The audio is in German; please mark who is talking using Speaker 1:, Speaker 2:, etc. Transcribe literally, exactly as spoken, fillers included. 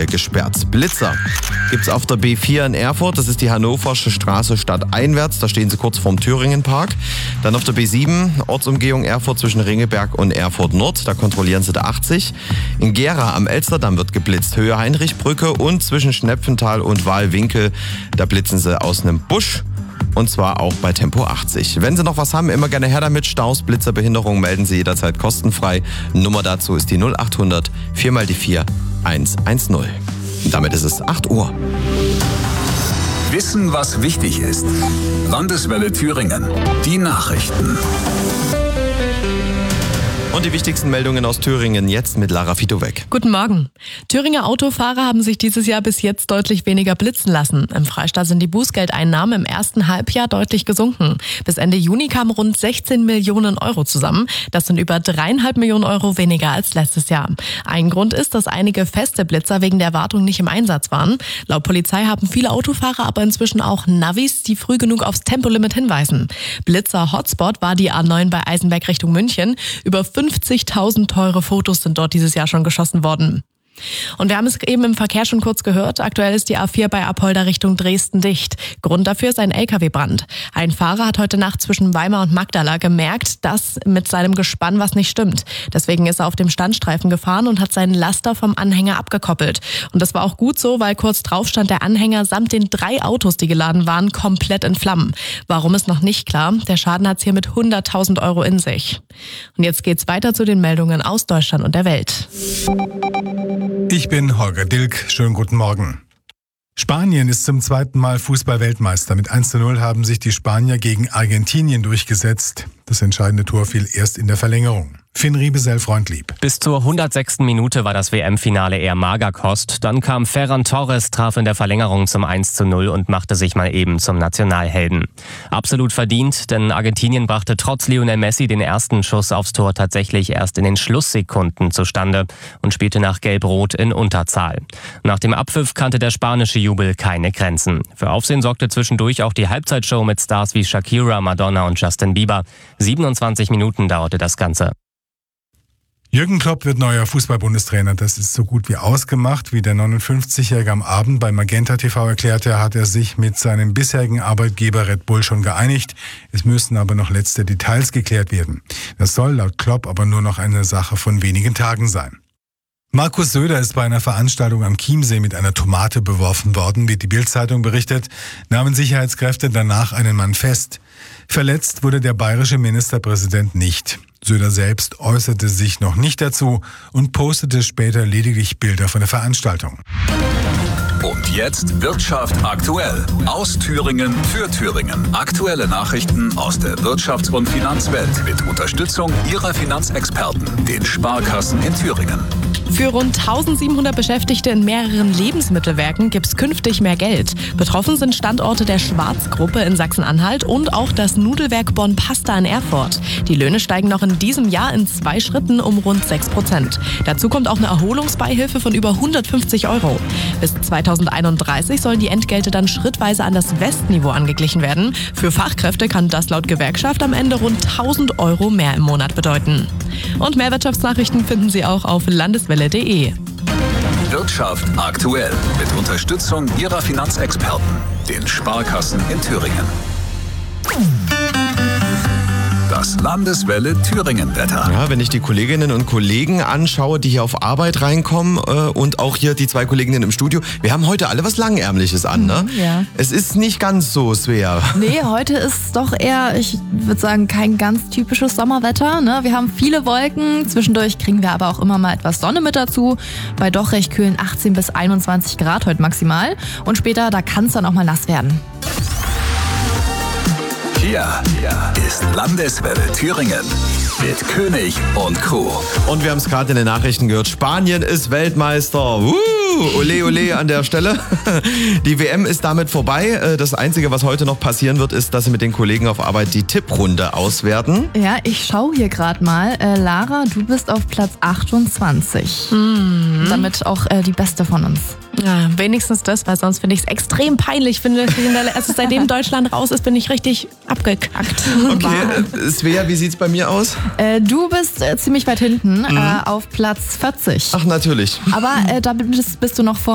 Speaker 1: Teile gesperrt. Blitzer gibt's auf der B vier in Erfurt, das ist die Hannoversche Straße stadteinwärts, da stehen sie kurz vorm Thüringenpark. Dann auf der B sieben, Ortsumgehung Erfurt zwischen Ringelberg und Erfurt Nord, da kontrollieren sie der achtzig. In Gera am Elsterdamm wird geblitzt, Höhe Heinrichbrücke, und zwischen Schnepfental und Wahlwinkel, da blitzen sie aus einem Busch. Und zwar auch bei Tempo achtzig. Wenn Sie noch was haben, immer gerne her damit. Staus, Blitzer, Behinderung, melden Sie jederzeit kostenfrei. Nummer dazu ist die null acht hundert vier mal die vier eins eins null. Und damit ist es acht Uhr.
Speaker 2: Wissen, was wichtig ist. Landeswelle Thüringen. Die Nachrichten.
Speaker 1: Und die wichtigsten Meldungen aus Thüringen jetzt mit Lara Fitowek.
Speaker 3: Guten Morgen. Thüringer Autofahrer haben sich dieses Jahr bis jetzt deutlich weniger blitzen lassen. Im Freistaat sind die Bußgeldeinnahmen im ersten Halbjahr deutlich gesunken. Bis Ende Juni kamen rund sechzehn Millionen Euro zusammen. Das sind über dreieinhalb Millionen Euro weniger als letztes Jahr. Ein Grund ist, dass einige feste Blitzer wegen der Wartung nicht im Einsatz waren. Laut Polizei haben viele Autofahrer aber inzwischen auch Navis, die früh genug aufs Tempolimit hinweisen. Blitzer-Hotspot war die A neun bei Eisenberg Richtung München. Über fünfzigtausend teure Fotos sind dort dieses Jahr schon geschossen worden. Und wir haben es eben im Verkehr schon kurz gehört. Aktuell ist die A vier bei Apolda Richtung Dresden dicht. Grund dafür ist ein L K W-Brand. Ein Fahrer hat heute Nacht zwischen Weimar und Magdala gemerkt, dass mit seinem Gespann was nicht stimmt. Deswegen ist er auf dem Standstreifen gefahren und hat seinen Laster vom Anhänger abgekoppelt. Und das war auch gut so, weil kurz drauf stand der Anhänger samt den drei Autos, die geladen waren, komplett in Flammen. Warum ist noch nicht klar. Der Schaden hat es hier mit hunderttausend Euro in sich. Und jetzt geht's weiter zu den Meldungen aus Deutschland und der Welt.
Speaker 4: Ich bin Holger Dilk. Schönen guten Morgen. Spanien ist zum zweiten Mal Fußball-Weltmeister. Mit eins zu null haben sich die Spanier gegen Argentinien durchgesetzt. Das entscheidende Tor fiel erst in der Verlängerung. Finn Riebesell, Freundlieb.
Speaker 5: Bis zur hundertsechsten Minute war das W M-Finale eher Magerkost. Dann kam Ferran Torres, traf in der Verlängerung zum eins zu null und machte sich mal eben zum Nationalhelden. Absolut verdient, denn Argentinien brachte trotz Lionel Messi den ersten Schuss aufs Tor tatsächlich erst in den Schlusssekunden zustande und spielte nach Gelb-Rot in Unterzahl. Nach dem Abpfiff kannte der spanische Jubel keine Grenzen. Für Aufsehen sorgte zwischendurch auch die Halbzeitshow mit Stars wie Shakira, Madonna und Justin Bieber. siebenundzwanzig Minuten dauerte das Ganze.
Speaker 4: Jürgen Klopp wird neuer Fußball-Bundestrainer. Das ist so gut wie ausgemacht. Wie der neunundfünfzigjährige am Abend bei Magenta T V erklärte, hat er sich mit seinem bisherigen Arbeitgeber Red Bull schon geeinigt. Es müssen aber noch letzte Details geklärt werden. Das soll laut Klopp aber nur noch eine Sache von wenigen Tagen sein. Markus Söder ist bei einer Veranstaltung am Chiemsee mit einer Tomate beworfen worden, wie die Bild-Zeitung berichtet, nahmen Sicherheitskräfte danach einen Mann fest. Verletzt wurde der bayerische Ministerpräsident nicht. Söder selbst äußerte sich noch nicht dazu und postete später lediglich Bilder von der Veranstaltung.
Speaker 2: Und jetzt Wirtschaft aktuell. Aus Thüringen für Thüringen. Aktuelle Nachrichten aus der Wirtschafts- und Finanzwelt mit Unterstützung Ihrer Finanzexperten, den Sparkassen in Thüringen.
Speaker 3: Für rund eintausendsiebenhundert Beschäftigte in mehreren Lebensmittelwerken gibt es künftig mehr Geld. Betroffen sind Standorte der Schwarz-Gruppe in Sachsen-Anhalt und auch das Nudelwerk Bonn Pasta in Erfurt. Die Löhne steigen noch in diesem Jahr in zwei Schritten um rund sechs Prozent. Dazu kommt auch eine Erholungsbeihilfe von über hundertfünfzig Euro. Bis zweitausendeinunddreißig sollen die Entgelte dann schrittweise an das Westniveau angeglichen werden. Für Fachkräfte kann das laut Gewerkschaft am Ende rund tausend Euro mehr im Monat bedeuten. Und mehr Wirtschaftsnachrichten finden Sie auch auf landeswelle punkt de.
Speaker 2: Wirtschaft aktuell mit Unterstützung Ihrer Finanzexperten, den Sparkassen in Thüringen. Das Landeswelle Thüringen-Wetter.
Speaker 1: Ja, wenn ich die Kolleginnen und Kollegen anschaue, die hier auf Arbeit reinkommen äh, und auch hier die zwei Kolleginnen im Studio, wir haben heute alle was Langärmliches an, ne?
Speaker 6: Ja.
Speaker 1: Es ist nicht ganz so schwer.
Speaker 6: Nee, heute ist doch eher, ich würde sagen, kein ganz typisches Sommerwetter. Ne? Wir haben viele Wolken, zwischendurch kriegen wir aber auch immer mal etwas Sonne mit dazu. Bei doch recht kühlen achtzehn bis einundzwanzig Grad heute maximal. Und später, da kann es dann auch mal nass werden.
Speaker 2: Hier ist Landeswelle Thüringen mit König und Crew.
Speaker 1: Und wir haben es gerade in den Nachrichten gehört, Spanien ist Weltmeister. Uh, ole ole an der Stelle. Die W M ist damit vorbei. Das Einzige, was heute noch passieren wird, ist, dass sie mit den Kollegen auf Arbeit die Tipprunde auswerten.
Speaker 6: Ja, ich schaue hier gerade mal. Äh, Lara, du bist auf Platz achtundzwanzig.
Speaker 3: Mhm.
Speaker 6: Damit auch äh, die Beste von uns.
Speaker 3: Ja, wenigstens das, weil sonst finde ich es extrem peinlich. Finde, also seitdem Deutschland raus ist, bin ich richtig abgekackt.
Speaker 1: Okay, äh, Svea, wie sieht's bei mir aus?
Speaker 6: Äh, du bist äh, ziemlich weit hinten,
Speaker 1: Mhm.
Speaker 6: äh, auf Platz vierzig.
Speaker 1: Ach, natürlich.
Speaker 6: Aber äh, da bist, bist du noch vor